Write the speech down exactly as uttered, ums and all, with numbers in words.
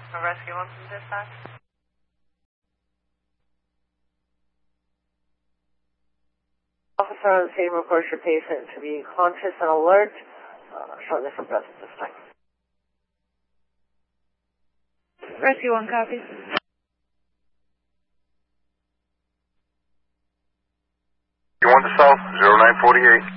A rescue one from dispatch. Officer on scene reports your patient to be conscious and alert, uh, shortness of breath at this time. Rescue one copies. You want the south, zero nine forty-eight.